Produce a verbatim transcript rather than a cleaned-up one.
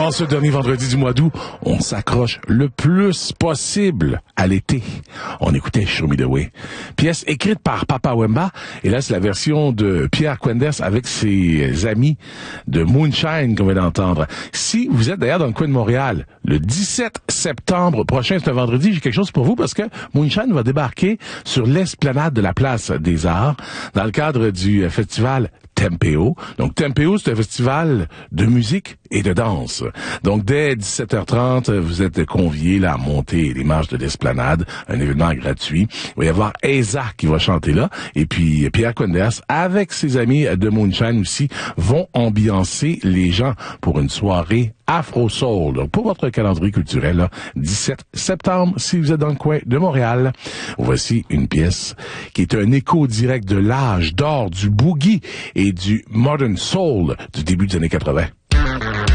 En ce dernier vendredi du mois d'août, on s'accroche le plus possible à l'été. On écoutait Show Me the Way. Pièce écrite par Papa Wemba. Et là, c'est la version de Pierre Quenders avec ses amis de Moonshine qu'on vient d'entendre. Si vous êtes d'ailleurs dans le coin de Montréal, le dix-sept septembre prochain, c'est un vendredi, j'ai quelque chose pour vous parce que Moonshine va débarquer sur l'esplanade de la Place des Arts dans le cadre du festival Tempo. Donc, Tempo, c'est un festival de musique et de danse. Donc, dès dix-sept heures trente, vous êtes conviés là, à monter les marches de l'esplanade, un événement gratuit. Il va y avoir Eza qui va chanter là, et puis Pierre Quenders, avec ses amis de Moonshine aussi, vont ambiancer les gens pour une soirée Afro Soul. Donc, pour votre calendrier culturel, là, dix-sept septembre, si vous êtes dans le coin de Montréal, voici une pièce qui est un écho direct de l'âge d'or du boogie et du modern soul du début des années quatre-vingts.